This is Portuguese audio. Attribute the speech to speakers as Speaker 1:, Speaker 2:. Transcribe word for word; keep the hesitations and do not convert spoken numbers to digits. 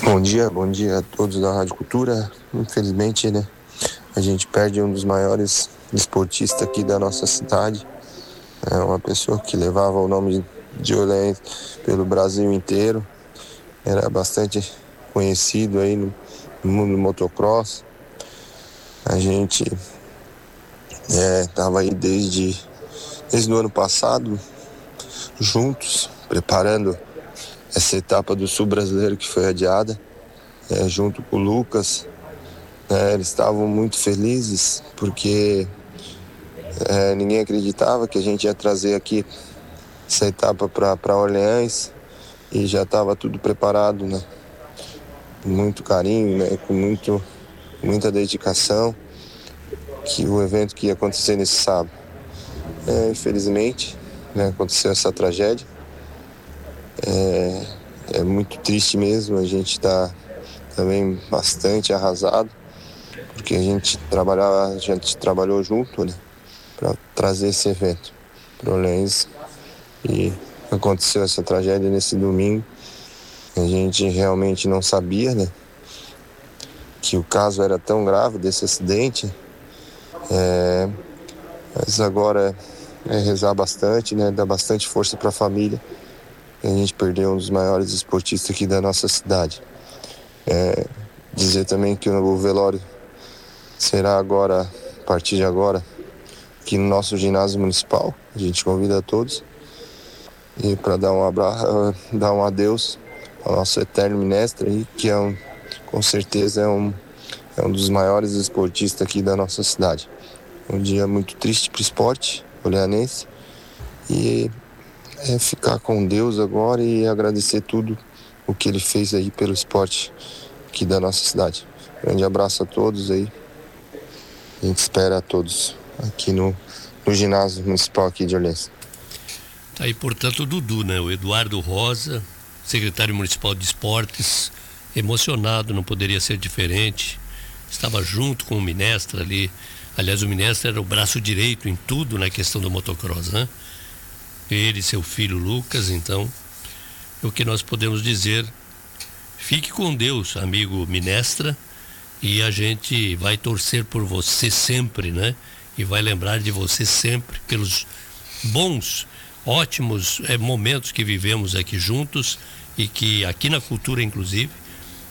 Speaker 1: Bom dia, bom dia a todos da Rádio Cultura. Infelizmente, né, a gente perde um dos maiores esportistas aqui da nossa cidade. É uma pessoa que levava o nome de Orleans pelo Brasil inteiro. Era bastante conhecido aí no, no mundo do motocross. A gente estava aí desde, desde o ano passado, juntos, preparando essa etapa do Sul Brasileiro que foi adiada, é, junto com o Lucas. É, eles estavam muito felizes porque é, ninguém acreditava que a gente ia trazer aqui essa etapa para Orleans e já estava tudo preparado, né? Com muito carinho, né? Com muito, muita dedicação, que o evento que ia acontecer nesse sábado. É, infelizmente, né, aconteceu essa tragédia. É, é muito triste mesmo, a gente está também bastante arrasado, porque a gente trabalhava, a gente trabalhou junto, né, para trazer esse evento para Orleans, e aconteceu essa tragédia nesse domingo. A gente realmente não sabia, né, que o caso era tão grave desse acidente. É, mas agora é rezar bastante, né, dar bastante força para a família. A gente perdeu um dos maiores esportistas aqui da nossa cidade. É, dizer também que o velório será agora, a partir de agora, aqui no nosso ginásio municipal. A gente convida a todos e para dar um abraço, dar um adeus ao nosso eterno Minestra aí, que é um, com certeza é um, é um dos maiores esportistas aqui da nossa cidade. Um dia muito triste para o esporte orleanense, e é ficar com Deus agora e agradecer tudo o que ele fez aí pelo esporte aqui da nossa cidade. Grande abraço a todos aí. A gente espera a todos aqui no, no ginásio municipal aqui de Orleans.
Speaker 2: Tá aí, portanto, o Dudu, né? O Eduardo Rosa, secretário municipal de esportes, emocionado, não poderia ser diferente. Estava junto com o Minestra ali. Aliás, o Minestra era o braço direito em tudo na questão do motocross, né? Ele e seu filho Lucas. Então, o que nós podemos dizer, fique com Deus, amigo Minestra, e a gente vai torcer por você sempre, né? E vai lembrar de você sempre pelos bons, ótimos é, momentos que vivemos aqui juntos, e que aqui na cultura, inclusive,